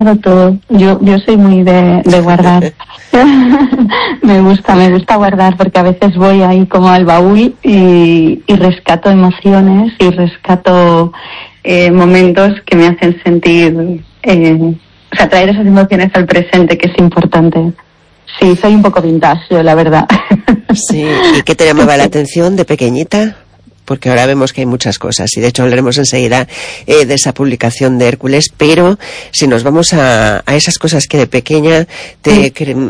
guardado todo. Yo soy muy de guardar. me gusta guardar, porque a veces voy ahí como al baúl y rescato emociones y rescato momentos que me hacen sentir, traer esas emociones al presente, que es importante. Sí, soy un poco vintage, yo, la verdad. Sí, ¿y qué te llamaba la atención de pequeñita? Porque ahora vemos que hay muchas cosas, y de hecho hablaremos enseguida de esa publicación de Hércules, pero si nos vamos a esas cosas que de pequeña te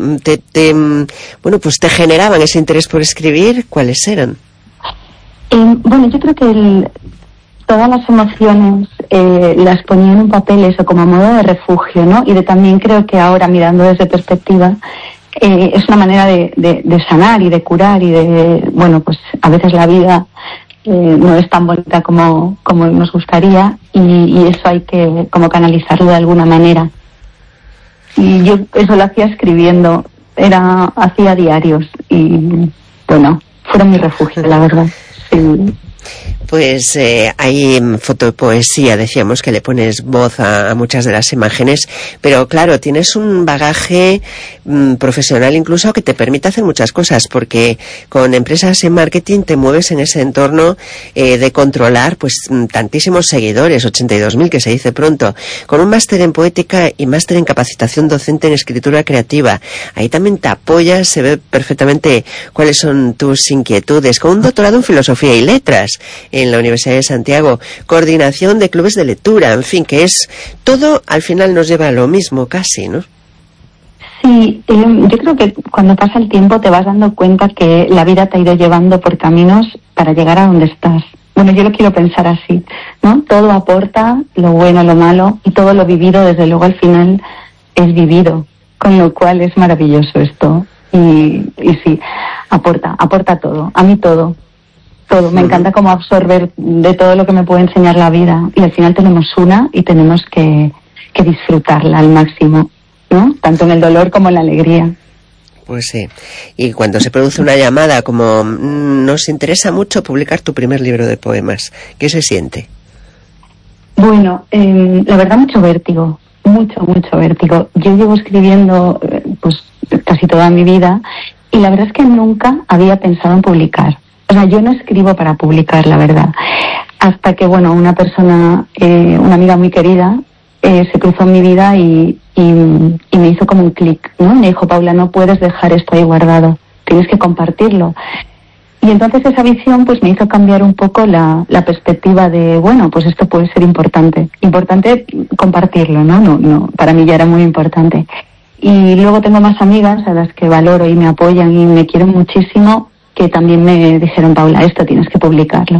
generaban ese interés por escribir, ¿cuáles eran? Bueno, yo creo que todas las emociones las ponía en un papel, eso, como a modo de refugio, ¿no? Y también creo que ahora, mirando desde perspectiva, es una manera de sanar y de curar y pues a veces la vida no es tan bonita como nos gustaría, y eso hay que como canalizarlo de alguna manera. Y yo eso lo hacía escribiendo, hacía diarios, y bueno, fueron mi refugio, la verdad. Sí. Pues hay fotopoesía, decíamos que le pones voz a muchas de las imágenes, pero claro, tienes un bagaje profesional incluso que te permite hacer muchas cosas, porque con empresas en marketing te mueves en ese entorno de controlar pues tantísimos seguidores, 82.000 que se dice pronto, con un máster en poética y máster en capacitación docente en escritura creativa. Ahí también te apoyas, se ve perfectamente cuáles son tus inquietudes, con un doctorado en filosofía y letras en la Universidad de Santiago, coordinación de clubes de lectura, en fin, que es todo, al final nos lleva a lo mismo casi, ¿no? Sí, yo creo que cuando pasa el tiempo te vas dando cuenta que la vida te ha ido llevando por caminos para llegar a donde estás. Bueno, yo lo quiero pensar así, ¿no? Todo aporta, lo bueno, lo malo, y todo lo vivido, desde luego, al final es vivido, con lo cual es maravilloso esto. Y sí, aporta todo, a mí todo. Me encanta como absorber de todo lo que me puede enseñar la vida, y al final tenemos una y tenemos que disfrutarla al máximo, ¿no? Tanto en el dolor como en la alegría. Pues sí, y cuando se produce una llamada como nos interesa mucho publicar tu primer libro de poemas, ¿qué se siente? Bueno, la verdad mucho vértigo, mucho vértigo. Yo llevo escribiendo pues casi toda mi vida, y la verdad es que nunca había pensado en publicar. O sea, yo no escribo para publicar, la verdad. Hasta que, una persona, una amiga muy querida, se cruzó en mi vida y me hizo como un clic, ¿no? Me dijo: Paula, no puedes dejar esto ahí guardado, tienes que compartirlo. Y entonces esa visión pues me hizo cambiar un poco la perspectiva de, pues esto puede ser importante compartirlo, ¿no? No, para mí ya era muy importante. Y luego tengo más amigas a las que valoro y me apoyan y me quieren muchísimo, que también me dijeron: Paula, esto tienes que publicarlo.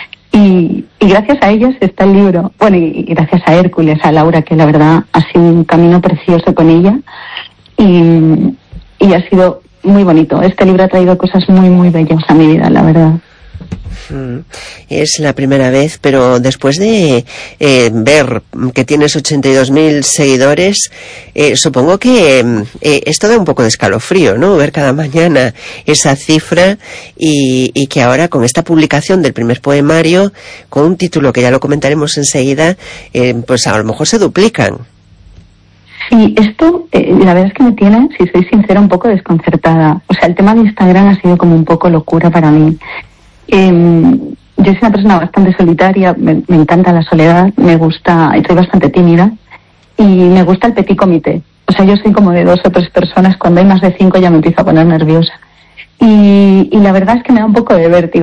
Y gracias a ellos está el libro. Bueno, y gracias a Hércules, a Laura, que la verdad ha sido un camino precioso con ella. Y ha sido muy bonito. Este libro ha traído cosas muy bellas a mi vida, la verdad. Es la primera vez, pero después de ver que tienes 82.000 seguidores, supongo que esto da un poco de escalofrío, ¿no? Ver cada mañana esa cifra y que ahora con esta publicación del primer poemario, con un título que ya lo comentaremos enseguida, pues a lo mejor se duplican. Sí, esto la verdad es que me tiene, si soy sincera, un poco desconcertada. O sea, el tema de Instagram ha sido como un poco locura para mí. Yo soy una persona bastante solitaria, me encanta la soledad, me gusta, soy bastante tímida y me gusta el petit comité. O sea, yo soy como de 2 o 3 personas, cuando hay más de 5 ya me empiezo a poner nerviosa. Y la verdad es que me da un poco de vértigo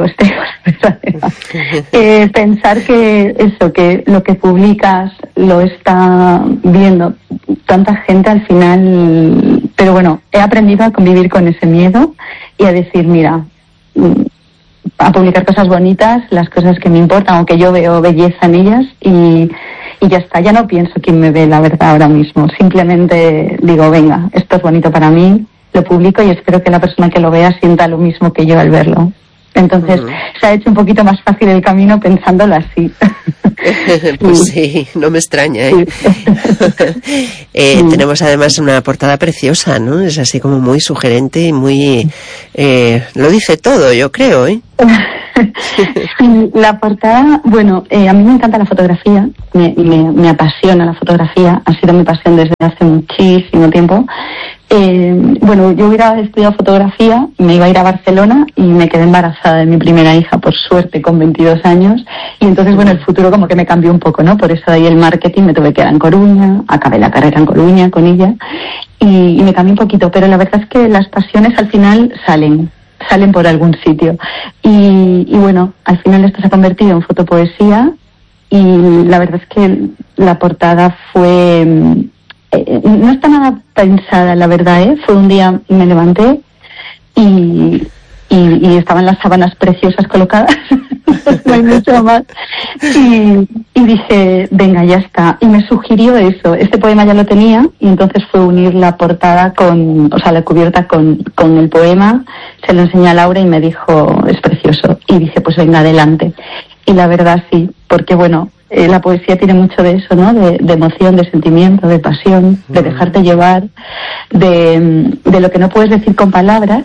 pensar que lo que publicas lo está viendo tanta gente al final. Pero bueno, he aprendido a convivir con ese miedo y a decir, mira, a publicar cosas bonitas, las cosas que me importan o que yo veo belleza en ellas, y ya está. Ya no pienso quién me ve, la verdad, ahora mismo. Simplemente digo, venga, esto es bonito para mí, lo publico y espero que la persona que lo vea sienta lo mismo que yo al verlo. Entonces se ha hecho un poquito más fácil el camino pensándolo así. Pues sí, no me extraña, ¿eh? Tenemos además una portada preciosa, ¿no? Es así como muy sugerente y muy... lo dice todo, yo creo, ¿eh? La portada, bueno, a mí me encanta la fotografía, me apasiona la fotografía, ha sido mi pasión desde hace muchísimo tiempo. Bueno, yo hubiera estudiado fotografía, me iba a ir a Barcelona y me quedé embarazada de mi primera hija, por suerte, con 22 años. Y entonces, bueno, el futuro como que me cambió un poco, ¿no? Por eso de ahí el marketing, me tuve que quedar en Coruña, acabé la carrera en Coruña con ella y me cambió un poquito. Pero la verdad es que las pasiones al final salen por algún sitio. Y bueno, al final esto se ha convertido en fotopoesía y la verdad es que la portada fue... no está nada pensada, la verdad, ¿eh? Fue un día, me levanté y estaban las sábanas preciosas colocadas, no hay mucho más, y dije, venga, ya está, y me sugirió eso, este poema ya lo tenía, y entonces fue unir la portada la cubierta con el poema, se lo enseñé a Laura y me dijo, es precioso, y dije, pues venga, adelante, y la verdad sí, porque bueno, la poesía tiene mucho de eso, ¿no? De emoción, de sentimiento, de pasión, de dejarte llevar, de lo que no puedes decir con palabras,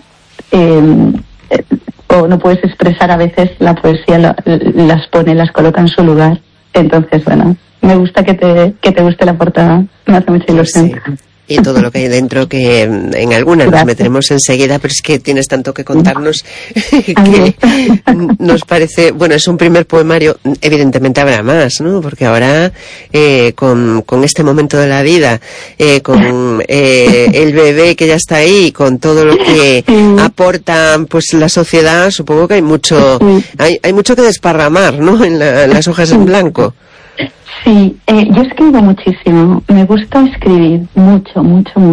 o no puedes expresar a veces, la poesía las coloca en su lugar. Entonces, bueno, me gusta que te guste la portada, me hace mucha ilusión. Sí. Y todo lo que hay dentro, que en algunas nos meteremos enseguida, pero es que tienes tanto que contarnos que nos parece, bueno, es un primer poemario, evidentemente habrá más, ¿no? Porque ahora, con este momento de la vida, con el bebé que ya está ahí, con todo lo que aporta pues la sociedad, supongo que hay mucho que desparramar, ¿no? En las hojas en blanco. Sí, yo escribo muchísimo, me gusta escribir mucho.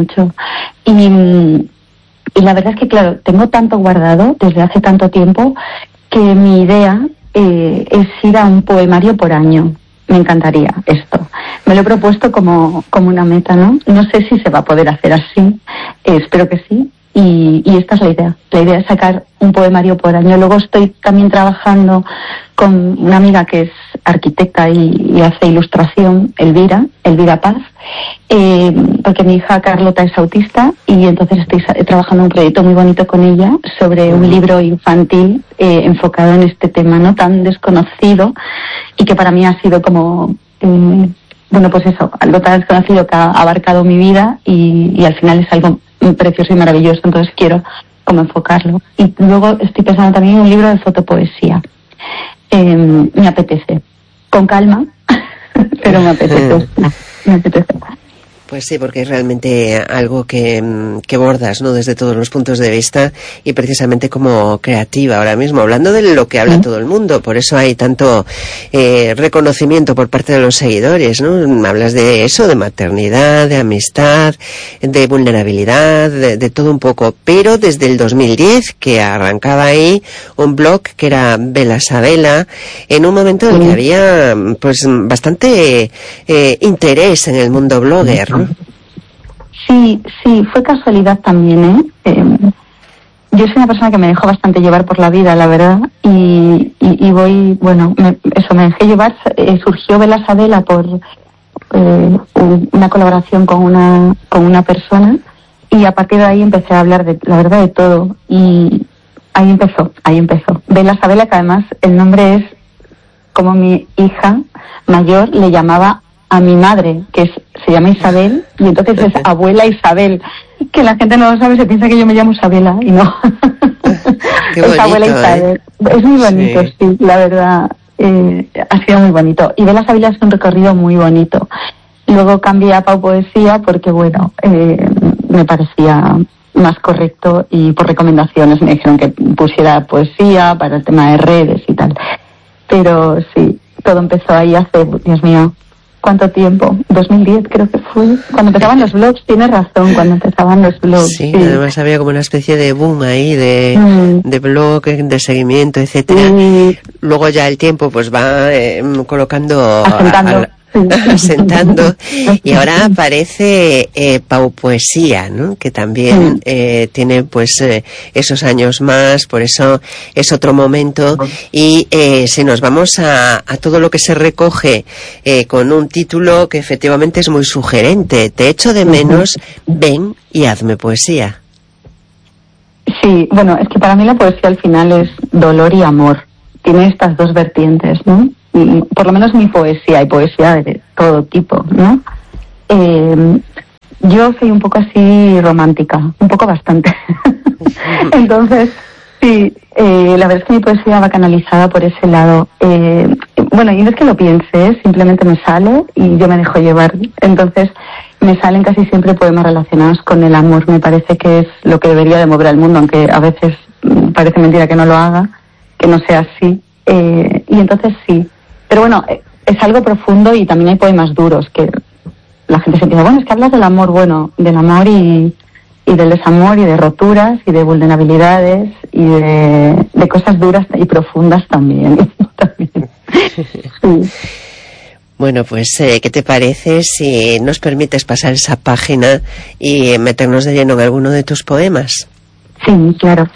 Y la verdad es que, claro, tengo tanto guardado desde hace tanto tiempo que mi idea es ir a un poemario por año. Me encantaría esto. Me lo he propuesto como una meta, ¿no? No sé si se va a poder hacer así, espero que sí. Y esta es la idea. La idea es sacar un poemario por año. Luego estoy también trabajando con una amiga que es arquitecta y hace ilustración, Elvira Paz, porque mi hija Carlota es autista y entonces estoy trabajando un proyecto muy bonito con ella sobre un libro infantil enfocado en este tema, ¿no? Tan desconocido y que para mí ha sido como... bueno, pues eso, algo tan desconocido que ha abarcado mi vida y al final es algo precioso y maravilloso, entonces quiero como enfocarlo. Y luego estoy pensando también en un libro de fotopoesía. Me apetece, con calma, pero me apetece. Pues sí, porque es realmente algo que bordas, ¿no? Desde todos los puntos de vista y precisamente como creativa ahora mismo, hablando de lo que habla todo el mundo. Por eso hay tanto reconocimiento por parte de los seguidores, ¿no? Hablas de eso, de maternidad, de amistad, de vulnerabilidad, de todo un poco. Pero desde el 2010, que arrancaba ahí un blog que era Vela Sabela, en un momento en el que había pues bastante interés en el mundo blogger, ¿no? Sí, fue casualidad también, yo soy una persona que me dejo bastante llevar por la vida, la verdad, y voy, bueno, me dejé llevar, surgió Vela Sabela por una colaboración con una persona, y a partir de ahí empecé a hablar de, la verdad, de todo, y ahí empezó. Vela Sabela, que además el nombre es como mi hija mayor le llamaba a mi madre, que se llama Isabel, y entonces es abuela Isabel, que la gente no lo sabe, se piensa que yo me llamo Isabela, y no. Qué bonito, es abuela Isabel. Es muy bonito, sí, la verdad, ha sido muy bonito. Y Vela Sabela es un recorrido muy bonito. Luego cambié a Pau Poesía porque, bueno, me parecía más correcto y por recomendaciones me dijeron que pusiera poesía para el tema de redes y tal. Pero sí, todo empezó ahí hace, Dios mío, ¿cuánto tiempo? 2010 creo que fue. Cuando empezaban los blogs, tienes razón, cuando empezaban los blogs. Sí, además había como una especie de boom ahí de blog, de seguimiento, etcétera. Luego ya el tiempo pues va colocando... asentando y ahora aparece Pau Poesía, ¿no? Que también tiene pues esos años más, por eso es otro momento. Y si nos vamos a todo lo que se recoge con un título que efectivamente es muy sugerente: te echo de menos, ven y hazme poesía. Sí, bueno, es que para mí la poesía al final es dolor y amor. tiene estas dos vertientes, ¿no? Por lo menos mi poesía, y poesía de todo tipo, ¿no? Yo soy un poco así romántica, un poco bastante. Entonces, sí, la verdad es que mi poesía va canalizada por ese lado. Bueno, y no es que lo piense, simplemente me sale y yo me dejo llevar. Entonces, me salen casi siempre poemas relacionados con el amor. Me parece que es lo que debería de mover al mundo, aunque a veces parece mentira que no lo haga, que no sea así. Y entonces sí. Pero bueno, es algo profundo y también hay poemas duros que la gente se piensa, bueno, es que hablas del amor, bueno, del amor y del desamor y de roturas y de vulnerabilidades y de cosas duras y profundas también. Sí. Bueno, pues, ¿qué te parece si nos permites pasar esa página y meternos de lleno en alguno de tus poemas? Sí, claro.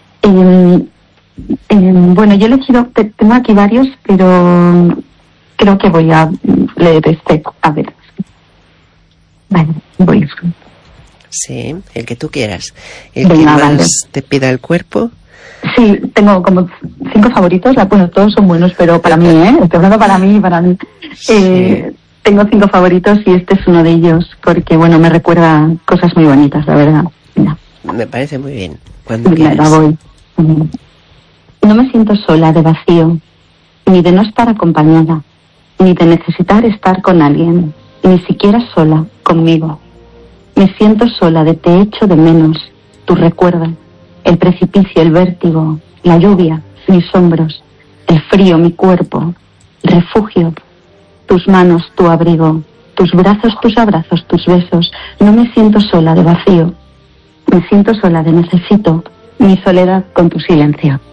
Bueno, yo he elegido, tengo aquí varios, pero creo que voy a leer este. A ver. Vale, voy. Sí, el que tú quieras. El que Venga, más vale. te pida el cuerpo. Sí, tengo como 5 favoritos. Bueno, todos son buenos, pero para mí, estoy hablando para mí. Sí. Tengo 5 favoritos y este es uno de ellos, porque, bueno, me recuerda cosas muy bonitas, la verdad. Mira. Me parece muy bien. Cuando Mira, quieras. voy. No me siento sola de vacío, ni de no estar acompañada, ni de necesitar estar con alguien, ni siquiera sola conmigo. Me siento sola de te echo de menos, tu recuerdo, el precipicio, el vértigo, la lluvia, mis hombros, el frío, mi cuerpo, refugio, tus manos, tu abrigo, tus brazos, tus abrazos, tus besos. No me siento sola de vacío, me siento sola de necesito mi soledad con tu silencio.